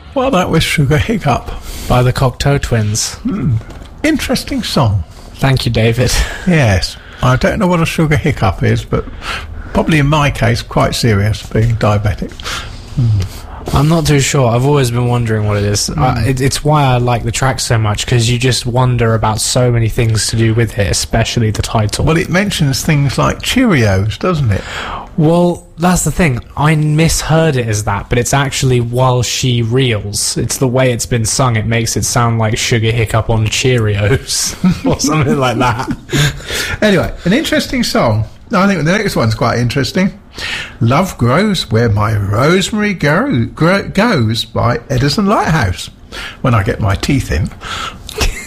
Well, that was Sugar Hiccup by the Cocteau Twins. Interesting song. Thank you, David. Yes. I don't know what a sugar hiccup is, but probably in my case, quite serious, being diabetic. I'm not too sure. I've always been wondering what it is. It's why I like the track so much, because you just wonder about so many things to do with it, especially the title. Well, it mentions things like Cheerios, doesn't it? Well, that's the thing. I misheard it as that, but it's actually while she reels. It's the way it's been sung. It makes it sound like Sugar Hiccup on Cheerios or something like that. Anyway, an interesting song. I think the next one's quite interesting. Love Grows Where My Rosemary Goes by Edison Lighthouse. When I get my teeth in.